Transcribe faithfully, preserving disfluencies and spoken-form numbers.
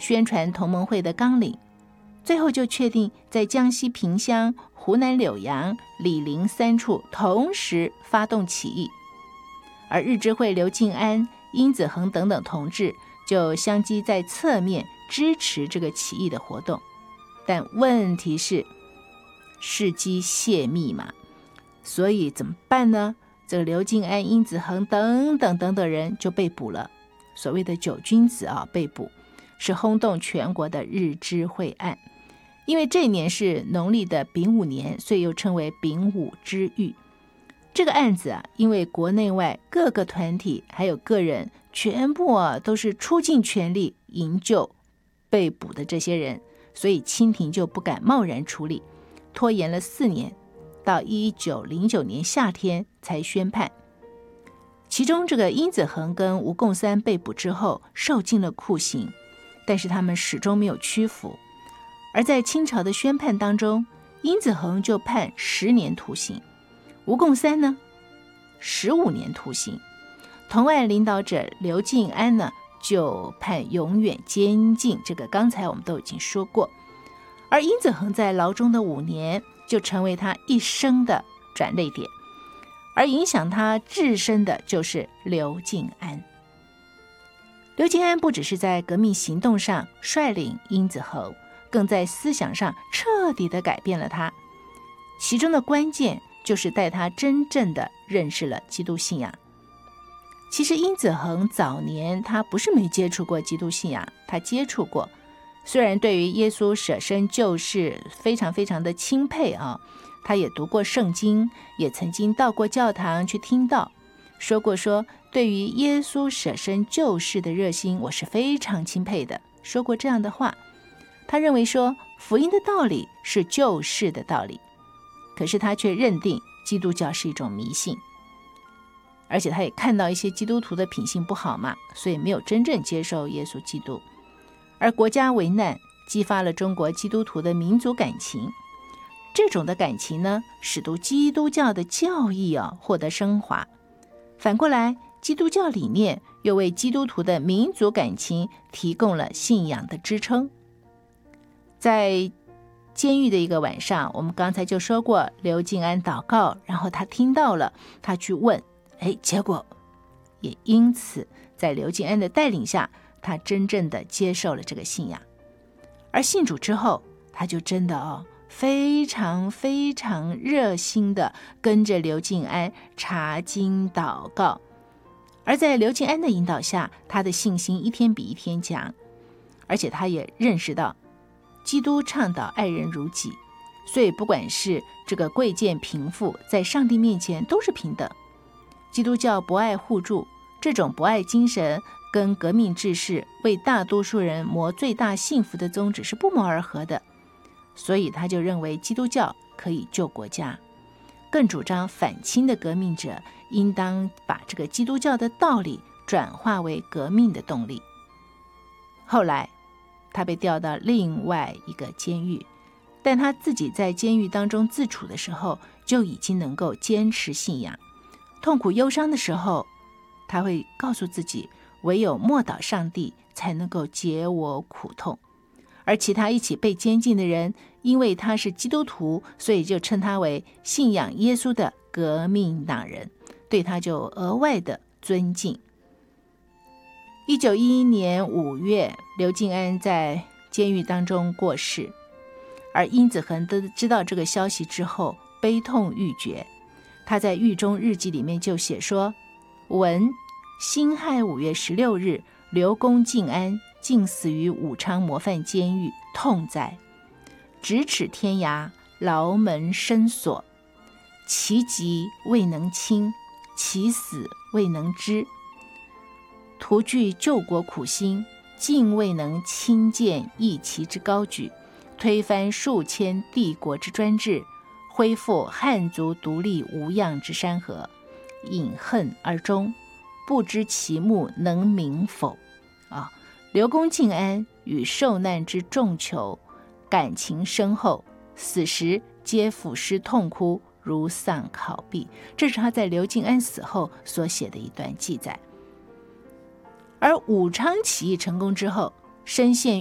宣传同盟会的纲领，最后就确定在江西萍乡、湖南柳阳、醴陵三处同时发动起义，而日知会刘敬安、殷子恒等等同志就相继在侧面支持这个起义的活动。但问题是事机泄密嘛，所以怎么办呢？这个刘敬安、殷子恒等等等等人就被捕了，所谓的九君子啊被捕，是轰动全国的日知会案。因为这一年是农历的丙午年，所以又称为丙午之狱。这个案子啊，因为国内外各个团体还有个人全部啊都是出尽全力营救被捕的这些人，所以清廷就不敢贸然处理，拖延了四年，到一九零九年夏天才宣判。其中这个殷子恒跟吴贡三被捕之后受尽了酷刑，但是他们始终没有屈服。而在清朝的宣判当中，殷子恒就判十年徒刑，吴贡三呢十五年徒刑，同案领导者刘敬安呢就判永远监禁，这个刚才我们都已经说过。而殷子恒在牢中的五年就成为他一生的转捩点，而影响他至深的就是刘敬安。刘敬安不只是在革命行动上率领殷子恒，更在思想上彻底地改变了他，其中的关键就是带他真正的认识了基督信仰。其实殷子恒早年他不是没接触过基督信仰，他接触过，虽然对于耶稣舍身救世非常非常的钦佩啊，他也读过圣经，也曾经到过教堂去听道，说过说对于耶稣舍身救世的热心我是非常钦佩的，说过这样的话。他认为说福音的道理是救世的道理，可是他却认定基督教是一种迷信，而且他也看到一些基督徒的品性不好嘛，所以没有真正接受耶稣基督。而国家危难激发了中国基督徒的民族感情，这种的感情呢，使得基督教的教义啊获得升华。反过来，基督教理念又为基督徒的民族感情提供了信仰的支撑。在监狱的一个晚上，我们刚才就说过，刘敬安祷告，然后他听到了，他去问，哎，结果也因此在刘敬安的带领下，他真正的接受了这个信仰。而信主之后，他就真的哦非常非常热心的跟着刘敬安查经祷告。而在刘敬安的引导下，他的信心一天比一天强，而且他也认识到基督倡导爱人如己，所以不管是这个贵贱贫富，在上帝面前都是平等。基督教博爱互助，这种博爱精神跟革命志士为大多数人谋最大幸福的宗旨是不谋而合的，所以他就认为基督教可以救国家，更主张反清的革命者应当把这个基督教的道理转化为革命的动力。后来他被调到另外一个监狱，但他自己在监狱当中自处的时候，就已经能够坚持信仰。痛苦忧伤的时候，他会告诉自己，唯有默祷上帝才能够解我苦痛。而其他一起被监禁的人，因为他是基督徒，所以就称他为信仰耶稣的革命党人，对他就额外的尊敬。一九一一年五月，刘敬安在监狱当中过世，而殷子恒得知道这个消息之后，悲痛欲绝。他在狱中日记里面就写说：文辛亥五月十六日，刘公敬安竟死于武昌模范监狱，痛哉！咫尺天涯，牢门深锁，其疾未能清，其死未能知。徒具救国苦心，竟未能亲见义旗之高举，推翻数千帝国之专制，恢复汉族独立无恙之山河，饮恨而终，不知其目能明否。啊，刘公敬安与受难之众囚感情深厚，死时皆抚尸痛哭，如丧考毕。这是他在刘敬安死后所写的一段记载。而武昌起义成功之后，深陷